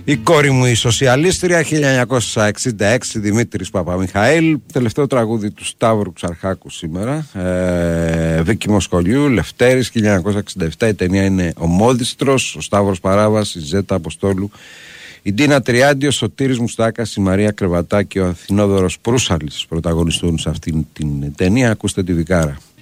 Η κόρη μου η σοσιαλίστρια, 1966, Δημήτρης Παπαμιχαήλ. Τελευταίο τραγούδι του Σταύρου Ξαρχάκου σήμερα. Βίκη Μοσχολιού, Λευτέρης, 1967. Η ταινία είναι Ο Μόδιστρος, ο Σταύρος Παράβας, η Ζέτα Αποστόλου, η Ντίνα Τριάντη, ο Σωτήρης Μουστάκας, η Μαρία Κρεβατάκη και ο Αθηνόδωρος Προύσαλης πρωταγωνιστούν σε αυτήν την ταινία. Ακούστε τη Βικάρα.